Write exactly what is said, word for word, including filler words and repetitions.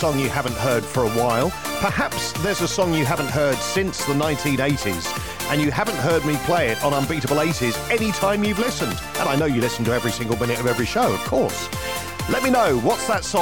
song you haven't heard for a while. Perhaps there's a song you haven't heard since the nineteen eighties, and you haven't heard me play it on Unbeatable eighties any time you've listened. And I know you listen to every single minute of every show, of course. Let me know, what's that song